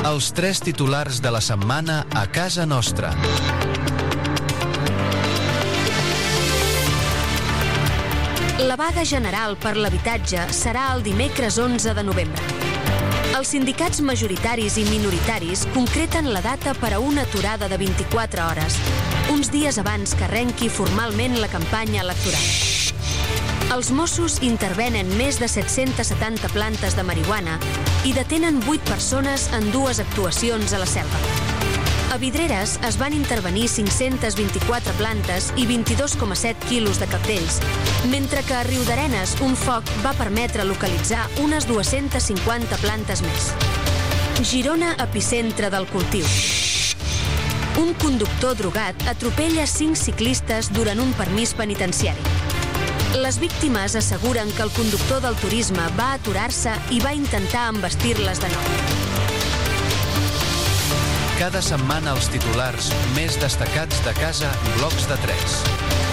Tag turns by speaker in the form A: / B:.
A: Els 3 titulars de la setmana a casa nostra.
B: La vaga general per l'habitatge serà el dimecres 11 de novembre. Els sindicats majoritaris i minoritaris concreten la data per a una aturada de 24 hores, uns dies abans que arrenqui formalment la campanya electoral. Els Mossos intervenen més de 770 plantes de marihuana i detenen 8 persones en 2 actuacions a la Selva. A Vidreres es van intervenir 524 plantes i 22,7 quilos de cabdells, mentre que a Riudarenes un foc va permetre localitzar unes 250 plantes més. Girona, epicentre del cultiu. Un conductor drogat atropella 5 ciclistes durant un permís penitenciari. Les víctimes asseguren que el conductor del turisme va aturar-se i va intentar embestir-les de nou.
A: Cada setmana els titulars més destacats de casa Blocs de 3.